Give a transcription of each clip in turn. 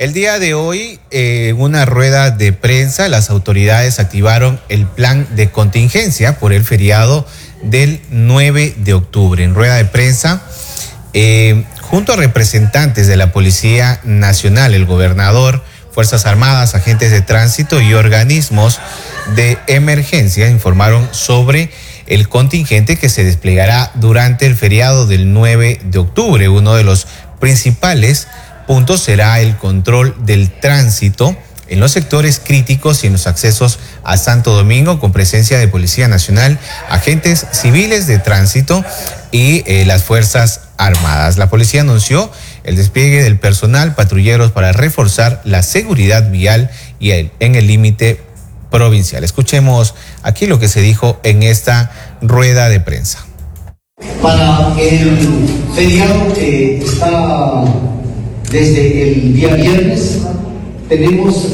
El día de hoy, en una rueda de prensa, las autoridades activaron el plan de contingencia por el feriado del 9 de octubre. En rueda de prensa, junto a representantes de la Policía Nacional, el gobernador, Fuerzas Armadas, agentes de tránsito y organismos de emergencia informaron sobre el contingente que se desplegará durante el feriado del 9 de octubre. Uno de los principales puntos será el control del tránsito en los sectores críticos y en los accesos a Santo Domingo, con presencia de Policía Nacional, agentes civiles de tránsito y las Fuerzas Armadas. La policía anunció el despliegue del personal patrulleros para reforzar la seguridad vial y en el límite provincial. Escuchemos aquí lo que se dijo en esta rueda de prensa. Para el feriado que está desde el día viernes, tenemos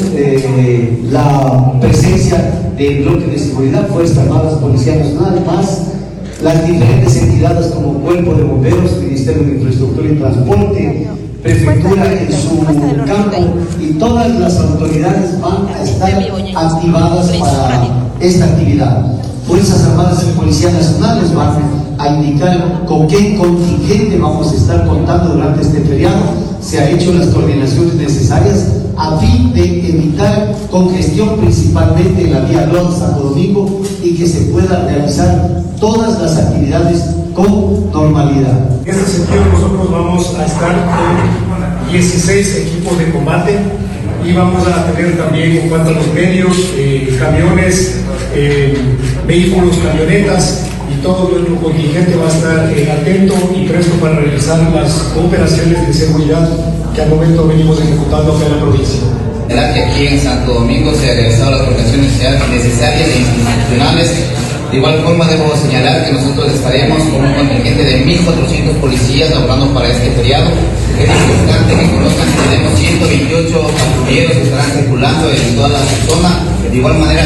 la presencia del bloque de seguridad, Fuerzas Armadas, Policía Nacional, más las diferentes entidades como Cuerpo de Bomberos, Ministerio de Infraestructura y Transporte, Prefectura en su campo, y todas las autoridades van a estar activadas para esta actividad. Fuerzas Armadas y Policía Nacional les van a indicar con qué contingente vamos a estar contando durante este feriado. Se han hecho las coordinaciones necesarias a fin de evitar congestión principalmente en la vía Loja-Santo Domingo y que se puedan realizar todas las actividades con normalidad. En este sentido, nosotros vamos a estar con 16 equipos de combate y vamos a tener también, en cuanto a los medios, camiones, vehículos, camionetas, y todo nuestro contingente va a estar atento y presto para realizar las operaciones de seguridad que al momento venimos ejecutando acá en la provincia. Que aquí en Santo Domingo se han realizado las coordinaciones necesarias e institucionales. De igual forma debo señalar que nosotros estaremos con un contingente de 1.400 policías laborando para este feriado. Es importante que conozcan que tenemos 128 patrulleros que estarán circulando en toda la zona. De igual manera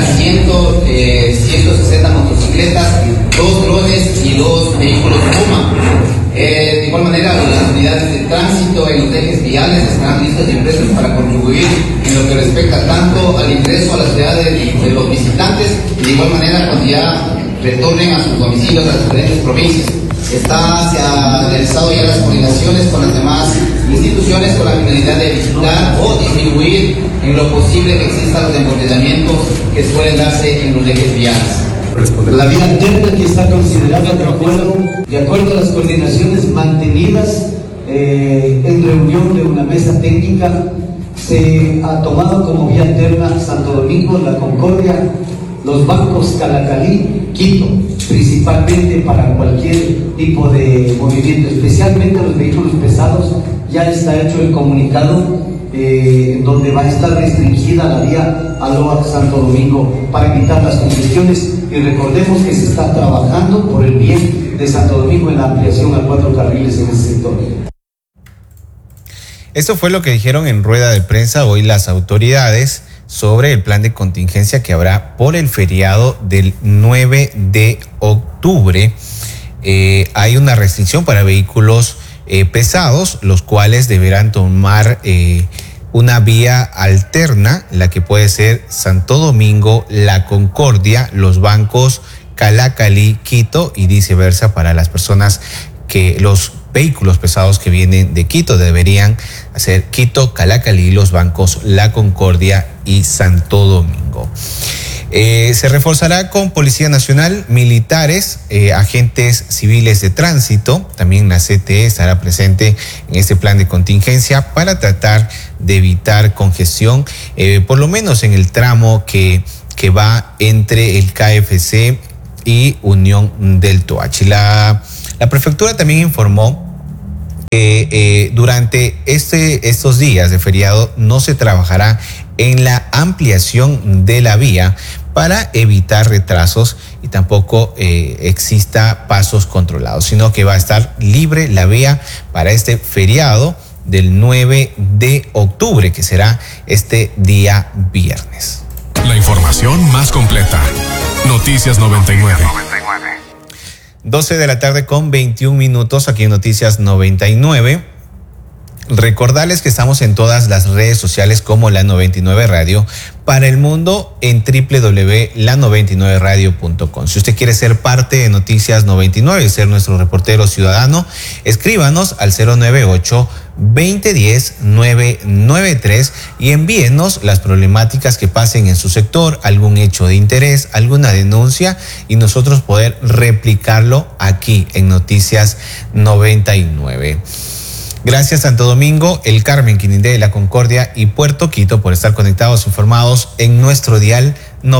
160 motocicletas, 2 drones y 2 vehículos Puma. De igual manera las unidades de tránsito en los ejes viales estarán listos y prestos para contribuir en lo que respecta tanto al ingreso a la ciudad de los visitantes, y de igual manera cuando ya retornen a sus domicilios a las diferentes provincias. Se han realizado ya las coordinaciones con las demás instituciones con la finalidad de evitar o disminuir en lo posible que existan los embotellamientos que suelen darse en los ejes viales. La vía alterna que está considerada de acuerdo a las coordinaciones mantenidas en reunión de una mesa técnica, se ha tomado como vía alterna Santo Domingo, La Concordia, los bancos Calacalí, Quito, principalmente para cualquier tipo de movimiento, especialmente los vehículos pesados. Ya está hecho el comunicado donde va a estar restringida la vía Aloha Santo Domingo para evitar las congestiones, y recordemos que se está trabajando por el bien de Santo Domingo en la ampliación a 4 carriles en ese sector. Esto fue lo que dijeron en rueda de prensa hoy las autoridades sobre el plan de contingencia que habrá por el feriado del 9 de octubre. Hay una restricción para vehículos pesados, los cuales deberán tomar una vía alterna, la que puede ser Santo Domingo, La Concordia, los bancos Calacalí, Quito, y viceversa para las personas que los vehículos pesados que vienen de Quito deberían hacer Quito, Calacalí, los bancos La Concordia y Santo Domingo. Se reforzará con Policía Nacional, militares, agentes civiles de tránsito. También la CTE estará presente en este plan de contingencia para tratar de evitar congestión, por lo menos en el tramo que va entre el KFC y Unión del Toachi. La prefectura también informó que durante estos días de feriado no se trabajará en la ampliación de la vía para evitar retrasos y tampoco exista pasos controlados, sino que va a estar libre la vía para este feriado del 9 de octubre, que será este día viernes. La información más completa. Noticias 99. 12 de la tarde con 21 minutos aquí en Noticias 99. Recordarles que estamos en todas las redes sociales como La 99 Radio, para el mundo en www.la99radio.com. Si usted quiere ser parte de Noticias 99 y ser nuestro reportero ciudadano, escríbanos al 098-2010-993 y envíenos las problemáticas que pasen en su sector, algún hecho de interés, alguna denuncia, y nosotros poder replicarlo aquí en Noticias 99. Gracias Santo Domingo, El Carmen, Quinindé, La Concordia y Puerto Quito por estar conectados, informados en nuestro dial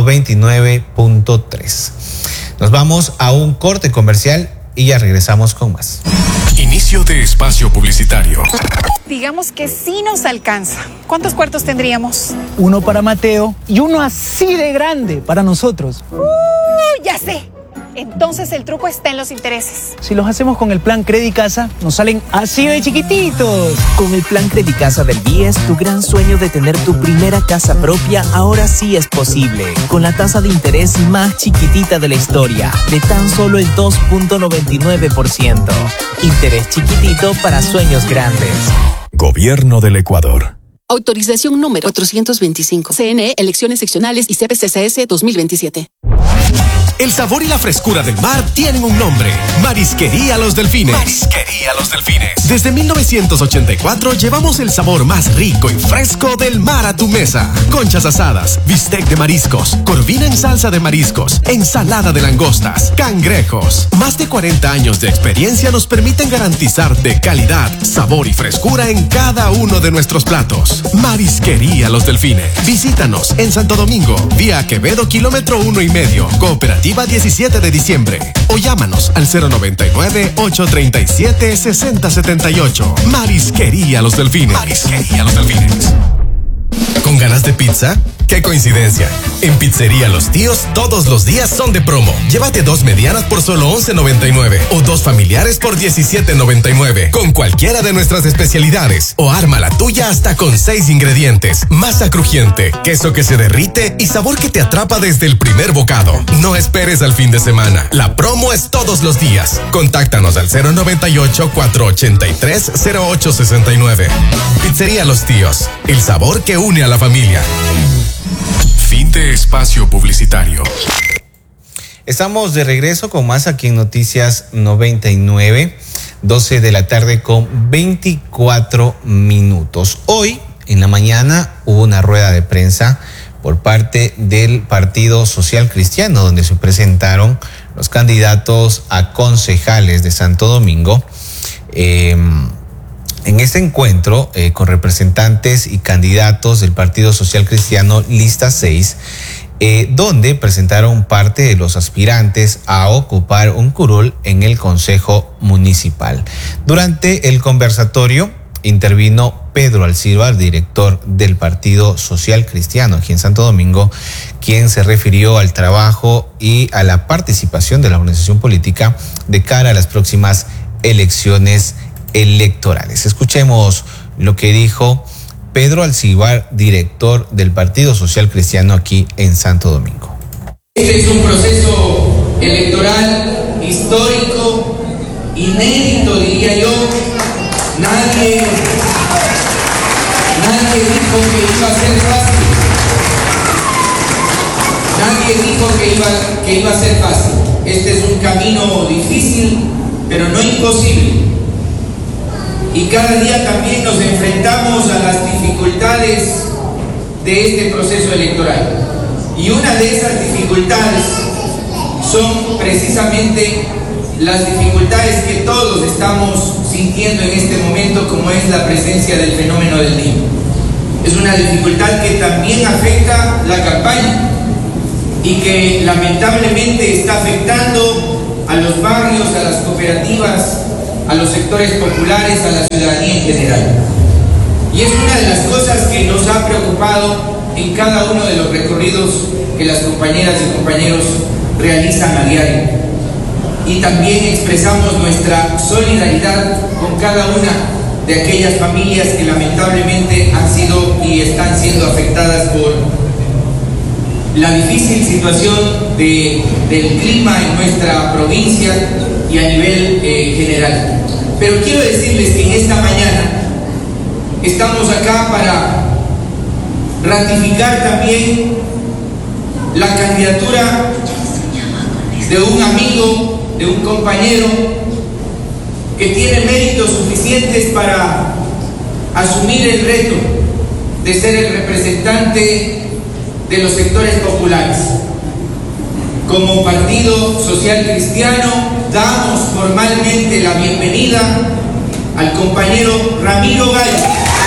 99.3. Nos vamos a un corte comercial y ya regresamos con más. Inicio de espacio publicitario. Digamos que sí nos alcanza. ¿Cuántos cuartos tendríamos? Uno para Mateo y uno así de grande para nosotros. Ya sé. Entonces el truco está en los intereses. Si los hacemos con el plan Credicasa, nos salen así de chiquititos. Con el plan Credicasa del BIES, tu gran sueño de tener tu primera casa propia ahora sí es posible. Con la tasa de interés más chiquitita de la historia, de tan solo el 2.99%. Interés chiquitito para sueños grandes. Gobierno del Ecuador. Autorización número 425. CNE, elecciones seccionales y CPCCS 2027. El sabor y la frescura del mar tienen un nombre: Marisquería Los Delfines. Marisquería Los Delfines. Desde 1984 llevamos el sabor más rico y fresco del mar a tu mesa. Conchas asadas, bistec de mariscos, corvina en salsa de mariscos, ensalada de langostas, cangrejos. Más de 40 años de experiencia nos permiten garantizar de calidad, sabor y frescura en cada uno de nuestros platos. Marisquería Los Delfines. Visítanos en Santo Domingo, vía Quevedo, kilómetro 1.5, Cooperativa 17 de diciembre. O llámanos al 099-837-6078. Marisquería Los Delfines. Marisquería Los Delfines. ¿Con ganas de pizza? ¡Qué coincidencia! En Pizzería Los Tíos todos los días son de promo. Llévate 2 medianas por solo $11.99 o 2 familiares por $17.99 con cualquiera de nuestras especialidades, o arma la tuya hasta con 6 ingredientes: masa crujiente, queso que se derrite y sabor que te atrapa desde el primer bocado. No esperes al fin de semana. La promo es todos los días. Contáctanos al 098-483-0869. Pizzería Los Tíos, el sabor que une a la familia. Fin de espacio publicitario. Estamos de regreso con más aquí en Noticias 99, 12 de la tarde con 24 minutos. Hoy en la mañana hubo una rueda de prensa por parte del Partido Social Cristiano, donde se presentaron los candidatos a concejales de Santo Domingo. En este encuentro, con representantes y candidatos del Partido Social Cristiano, lista 6, donde presentaron parte de los aspirantes a ocupar un curul en el Consejo Municipal. Durante el conversatorio intervino Pedro Alcíbar, director del Partido Social Cristiano aquí en Santo Domingo, quien se refirió al trabajo y a la participación de la organización política de cara a las próximas elecciones electorales. Escuchemos lo que dijo Pedro Alcíbar, director del Partido Social Cristiano aquí en Santo Domingo. Este es un proceso electoral histórico, inédito, diría yo. Nadie dijo que iba a ser fácil. Nadie dijo que iba a ser fácil. Este es un camino difícil, pero no imposible. Y cada día también nos enfrentamos a las dificultades de este proceso electoral. Y una de esas dificultades son precisamente las dificultades que todos estamos sintiendo en este momento, como es la presencia del fenómeno del niño. Es una dificultad que también afecta la campaña y que lamentablemente está afectando a los barrios, a las cooperativas, a los sectores populares, a la ciudadanía en general. Y es una de las cosas que nos ha preocupado en cada uno de los recorridos que las compañeras y compañeros realizan a diario. Y también expresamos nuestra solidaridad con cada una de aquellas familias que lamentablemente han sido y están siendo afectadas por la difícil situación del clima en nuestra provincia y a nivel general. Pero quiero decirles que en esta mañana estamos acá para ratificar también la candidatura de un amigo, de un compañero que tiene méritos suficientes para asumir el reto de ser el representante de los sectores populares. Como Partido Social Cristiano damos formalmente la bienvenida al compañero Ramiro Gallo.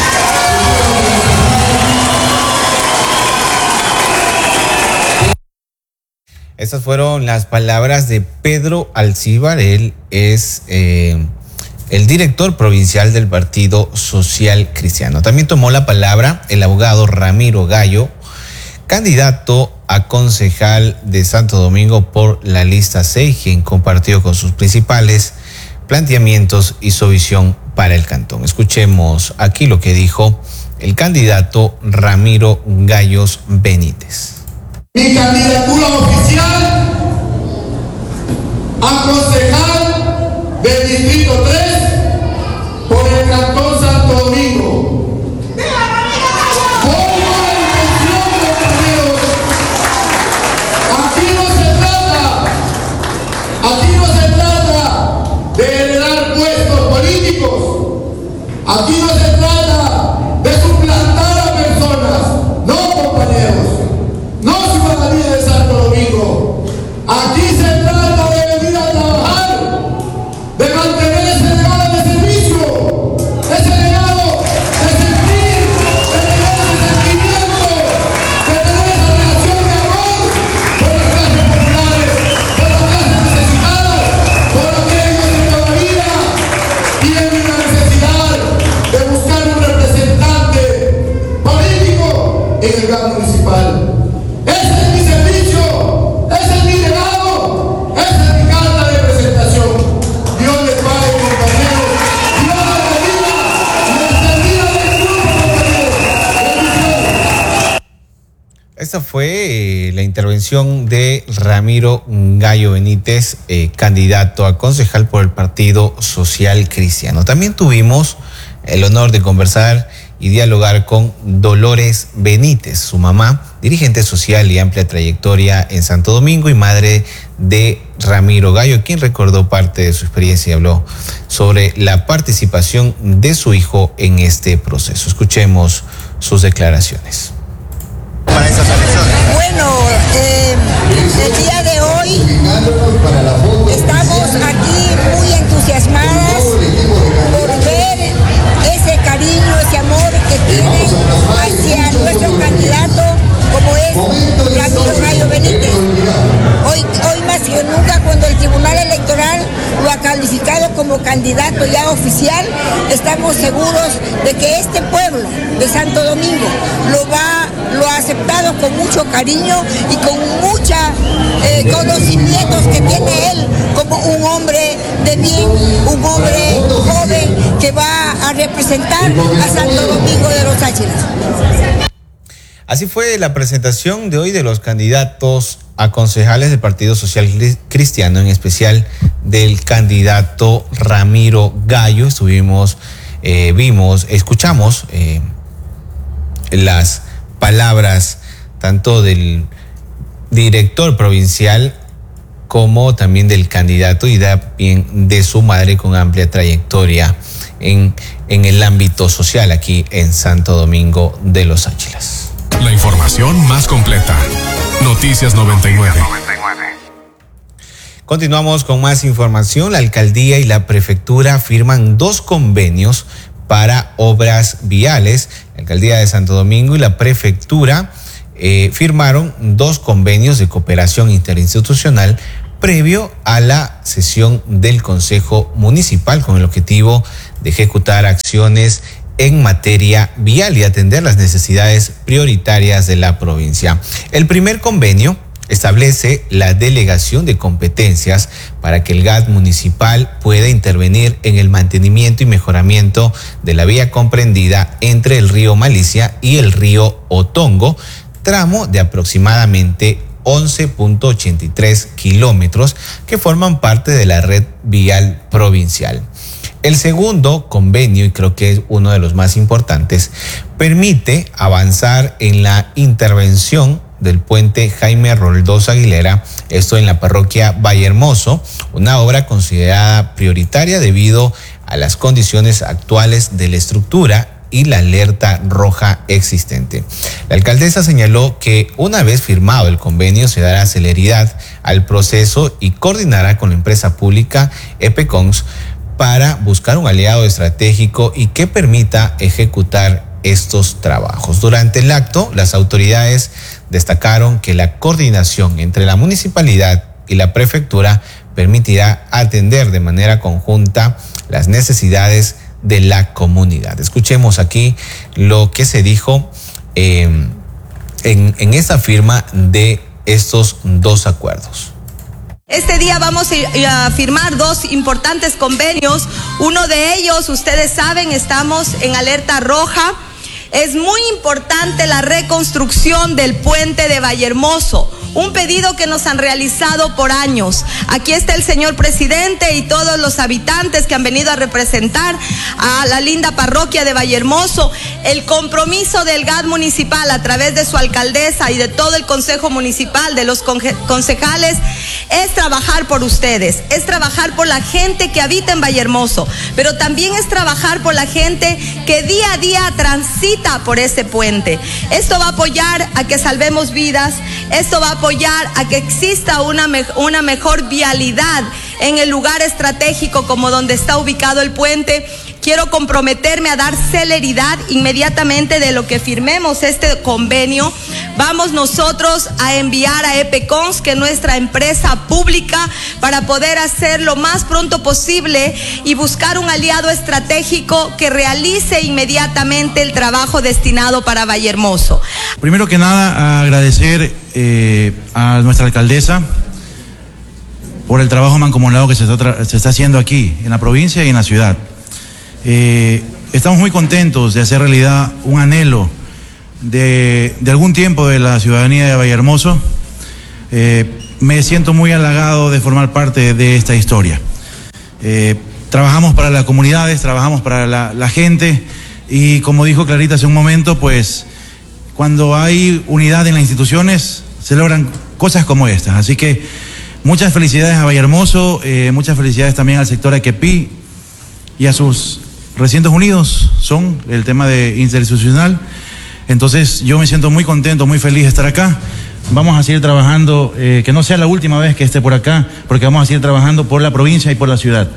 Estas fueron las palabras de Pedro Alcíbar. Él es el director provincial del Partido Social Cristiano. También tomó la palabra el abogado Ramiro Gallo, candidato a concejal de Santo Domingo por la lista 6, quien compartió con sus principales planteamientos y su visión para el cantón. Escuchemos aquí lo que dijo el candidato Ramiro Gallos Benítez. Mi candidatura oficial a concejal del Distrito 3 por el Cantón Santo Domingo. Aquí no se trata de heredar puestos políticos. Aquí no se trata de suplantar a personas. No, compañeros. No, ciudadanía de Santo Domingo. Aquí se trata de venir a trabajar, de mantener ese legado de servicio, ese legado de sentir, de tener ese sentimiento, de tener esa relación de amor por las clases populares, por las clases necesitadas, por aquellos que todavía tienen la necesidad de buscar un representante político en el GAD municipal. Ese es mi servicio, ese es mi legado, esa es mi carta de presentación. Dios les pague, compañeros. Dios les bendiga del grupo, compañeros. Esta fue la intervención de Ramiro Gallo Benítez, candidato a concejal por el Partido Social Cristiano. También tuvimos el honor de conversar y dialogar con Dolores Benítez, su mamá, dirigente social y amplia trayectoria en Santo Domingo y madre de Ramiro Gallo, quien recordó parte de su experiencia y habló sobre la participación de su hijo en este proceso. Escuchemos sus declaraciones. Para esas elecciones. Bueno, el día de hoy estamos aquí muy entusiasmadas por ver ese cariño, ese amor que tienen hacia nuestro candidato como es Ramiro Gallo Benítez. Hoy más que nunca, cuando el Tribunal Electoral lo ha calificado como candidato ya oficial, estamos seguros de que este pueblo de Santo Domingo lo ha aceptado con mucho cariño y con muchos conocimientos que tiene él como un hombre de bien, un hombre joven que va a representar a Santo Domingo de los Áchilas. Así fue la presentación de hoy de los candidatos a concejales del Partido Social Cristiano, en especial del candidato Ramiro Gallo. Escuchamos las palabras tanto del director provincial como también del candidato y también de su madre con amplia trayectoria en el ámbito social aquí en Santo Domingo de los Áchilas. La información más completa. Noticias 99. Continuamos con más información. La alcaldía y la prefectura firman 2 convenios para obras viales. La alcaldía de Santo Domingo y la prefectura firmaron 2 convenios de cooperación interinstitucional previo a la sesión del Consejo Municipal con el objetivo de ejecutar acciones en materia vial y atender las necesidades prioritarias de la provincia. El primer convenio establece la delegación de competencias para que el GAD municipal pueda intervenir en el mantenimiento y mejoramiento de la vía comprendida entre el río Malicia y el río Otongo, tramo de aproximadamente 11.83 kilómetros que forman parte de la red vial provincial. El segundo convenio, y creo que es uno de los más importantes, permite avanzar en la intervención del puente Jaime Roldós Aguilera, esto en la parroquia Vallehermoso, una obra considerada prioritaria debido a las condiciones actuales de la estructura y la alerta roja existente. La alcaldesa señaló que una vez firmado el convenio se dará celeridad al proceso y coordinará con la empresa pública EPECONS para buscar un aliado estratégico y que permita ejecutar estos trabajos. Durante el acto, las autoridades destacaron que la coordinación entre la municipalidad y la prefectura permitirá atender de manera conjunta las necesidades de la comunidad. Escuchemos aquí lo que se dijo en esa firma de estos dos acuerdos. Este día vamos a firmar dos importantes convenios. Uno de ellos, ustedes saben, estamos en alerta roja. Es muy importante la reconstrucción del puente de Vallehermoso, un pedido que nos han realizado por años. Aquí está el señor presidente y todos los habitantes que han venido a representar a la linda parroquia de Vallehermoso. El compromiso del GAD municipal a través de su alcaldesa y de todo el consejo municipal, de los concejales, es trabajar por ustedes, es trabajar por la gente que habita en Vallehermoso, pero también es trabajar por la gente que día a día transita por ese puente. Esto va a apoyar a que salvemos vidas, esto va a apoyar a que exista una mejor vialidad en el lugar estratégico como donde está ubicado el puente. Quiero comprometerme a dar celeridad inmediatamente de lo que firmemos este convenio. Vamos nosotros a enviar a EPECONS, que es nuestra empresa pública, para poder hacer lo más pronto posible y buscar un aliado estratégico que realice inmediatamente el trabajo destinado para Vallehermoso. Primero que nada, agradecer a nuestra alcaldesa por el trabajo mancomunado que se está haciendo aquí, en la provincia y en la ciudad. Estamos muy contentos de hacer realidad un anhelo de algún tiempo de la ciudadanía de Vallehermoso. Me siento muy halagado de formar parte de esta historia. Trabajamos para las comunidades, trabajamos para la gente y, como dijo Clarita hace un momento, pues cuando hay unidad en las instituciones se logran cosas como estas. Así que muchas felicidades a Vallehermoso, muchas felicidades también al sector Equepí y a sus recintos unidos, son el tema de interinstitucional. Entonces yo me siento muy contento, muy feliz de estar acá. Vamos a seguir trabajando, que no sea la última vez que esté por acá, porque vamos a seguir trabajando por la provincia y por la ciudad.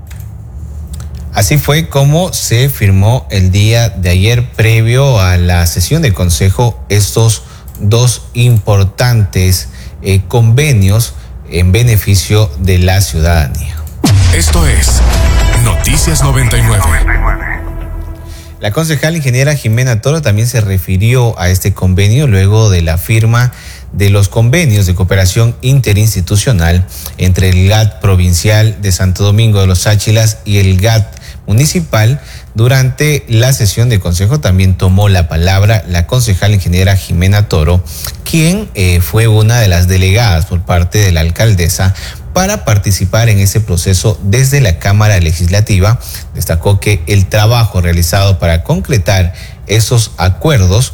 Así fue como se firmó el día de ayer, previo a la sesión del Consejo, estos dos importantes convenios en beneficio de la ciudadanía. Esto es Noticias 99. La concejal ingeniera Jimena Toro también se refirió a este convenio luego de la firma de los convenios de cooperación interinstitucional entre el GAD provincial de Santo Domingo de los Áchilas y el GAD municipal. Durante la sesión de consejo también tomó la palabra la concejal ingeniera Jimena Toro, quien fue una de las delegadas por parte de la alcaldesa para participar en ese proceso desde la Cámara Legislativa. Destacó que el trabajo realizado para concretar esos acuerdos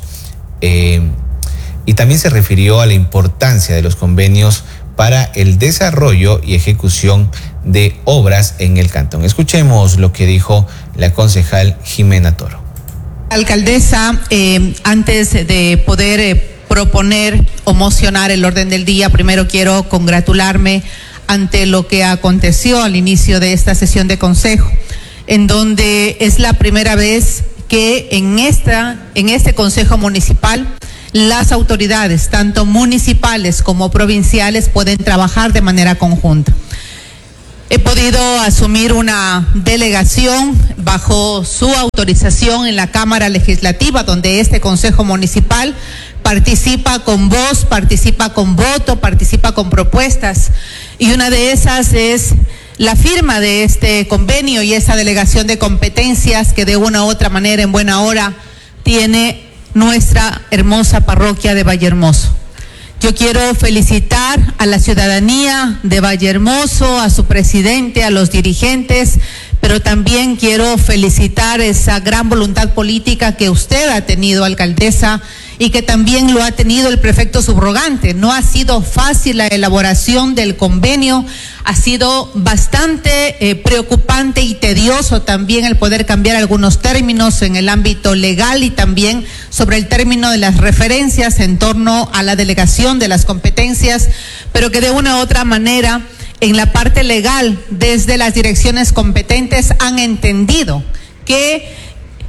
y también se refirió a la importancia de los convenios para el desarrollo y ejecución de obras en el cantón. Escuchemos lo que dijo la concejal Jimena Toro. Alcaldesa, antes de poder proponer o mocionar el orden del día, primero quiero congratularme ante lo que aconteció al inicio de esta sesión de consejo, en donde es la primera vez que en este consejo municipal las autoridades, tanto municipales como provinciales, pueden trabajar de manera conjunta. He podido asumir una delegación bajo su autorización en la Cámara Legislativa, donde este Consejo Municipal participa con voz, participa con voto, participa con propuestas, y una de esas es la firma de este convenio y esa delegación de competencias que de una u otra manera, en buena hora, tiene nuestra hermosa parroquia de Vallehermoso. Yo quiero felicitar a la ciudadanía de Vallehermoso, a su presidente, a los dirigentes, pero también quiero felicitar esa gran voluntad política que usted ha tenido, alcaldesa, y que también lo ha tenido el prefecto subrogante. No ha sido fácil la elaboración del convenio, ha sido bastante preocupante y tedioso también el poder cambiar algunos términos en el ámbito legal y también sobre el término de las referencias en torno a la delegación de las competencias, pero que de una u otra manera en la parte legal desde las direcciones competentes han entendido que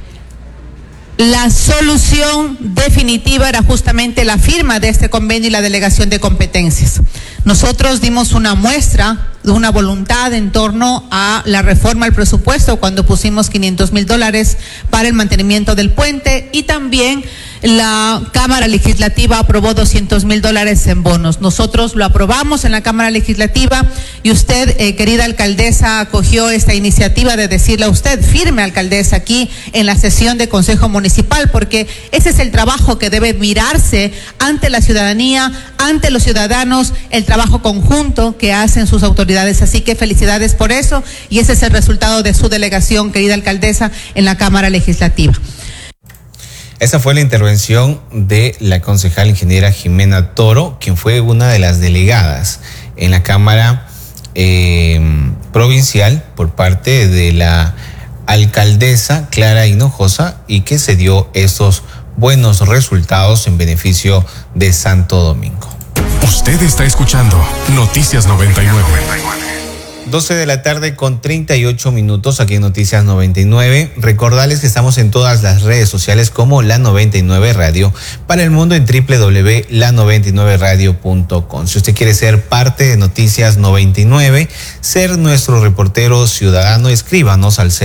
la solución definitiva era justamente la firma de este convenio y la delegación de competencias. Nosotros dimos una muestra de una voluntad en torno a la reforma al presupuesto cuando pusimos $500,000 para el mantenimiento del puente, y también la Cámara Legislativa aprobó $200,000 en bonos. Nosotros lo aprobamos en la Cámara Legislativa y usted, querida alcaldesa, acogió esta iniciativa de decirle a usted, firme alcaldesa aquí en la sesión de Consejo Municipal, porque ese es el trabajo que debe mirarse ante la ciudadanía, ante los ciudadanos, el trabajo conjunto que hacen sus autoridades. Así que felicidades por eso, y ese es el resultado de su delegación, querida alcaldesa, en la Cámara Legislativa. Esa fue la intervención de la concejal ingeniera Jimena Toro, quien fue una de las delegadas en la Cámara Provincial por parte de la alcaldesa Clara Hinojosa, y que se dio estos buenos resultados en beneficio de Santo Domingo. Usted está escuchando Noticias 99. 12 de la tarde con 38 minutos aquí en Noticias 99. Recordarles que estamos en todas las redes sociales como La 99 Radio para el mundo en www.la99radio.com. Si usted quiere ser parte de Noticias 99, ser nuestro reportero ciudadano, escríbanos al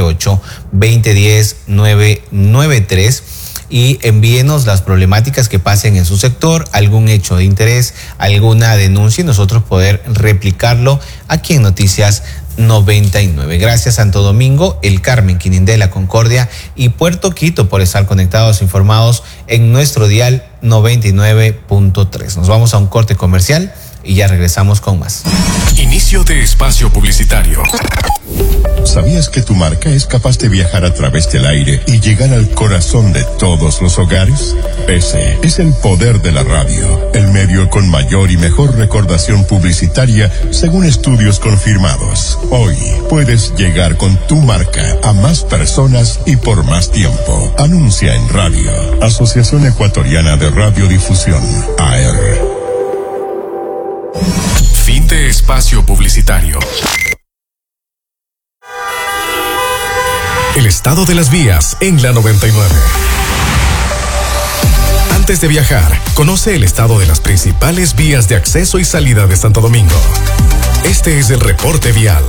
098-2010-993 y envíenos las problemáticas que pasen en su sector, algún hecho de interés, alguna denuncia, y nosotros poder replicarlo aquí en Noticias 99. Gracias Santo Domingo, El Carmen, Quinindé, La Concordia y Puerto Quito por estar conectados e informados en nuestro dial 99.3. Nos vamos a un corte comercial y ya regresamos con más. Inicio de espacio publicitario. ¿Sabías que tu marca es capaz de viajar a través del aire y llegar al corazón de todos los hogares? Ese es el poder de la radio, el medio con mayor y mejor recordación publicitaria según estudios confirmados. Hoy puedes llegar con tu marca a más personas y por más tiempo. Anuncia en radio. Asociación Ecuatoriana de Radiodifusión, AER. Fin de espacio publicitario. El estado de las vías en la 99. Antes de viajar, conoce el estado de las principales vías de acceso y salida de Santo Domingo. Este es el reporte vial.